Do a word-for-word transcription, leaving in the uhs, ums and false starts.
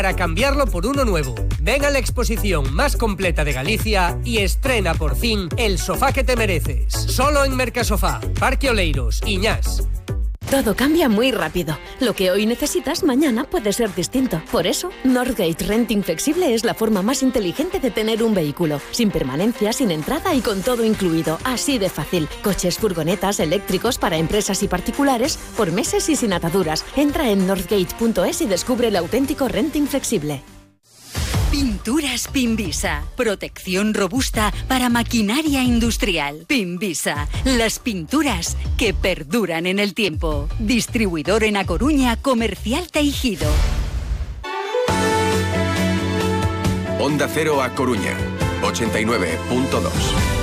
para cambiarlo por uno nuevo. Ven a la exposición más completa de Galicia y estrena por fin el sofá que te mereces. Solo en Mercasofá, Parque Oleiros, Iñás. Todo cambia muy rápido. Lo que hoy necesitas, mañana puede ser distinto. Por eso, Northgate Renting Flexible es la forma más inteligente de tener un vehículo. Sin permanencia, sin entrada y con todo incluido. Así de fácil. Coches, furgonetas, eléctricos para empresas y particulares, por meses y sin ataduras. Entra en northgate punto es y descubre el auténtico renting flexible. Pinturas Pinvisa. Protección robusta para maquinaria industrial. Pinvisa. Las pinturas que perduran en el tiempo. Distribuidor en A Coruña, Comercial Teijido. Onda Cero A Coruña, ochenta y nueve punto dos.